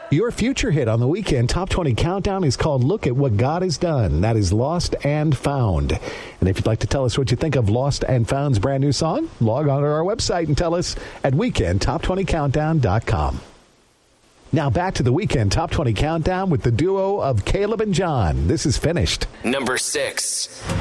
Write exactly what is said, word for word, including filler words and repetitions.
Your future hit on the Weekend Top twenty Countdown is called Look at What God Has Done. That is Lost and Found. And if you'd like to tell us what you think of Lost and Found's brand new song, log on to our website and tell us at weekend top twenty countdown dot com. Now back to the Weekend Top twenty Countdown with the duo of Caleb and John. This is Finished. Number six.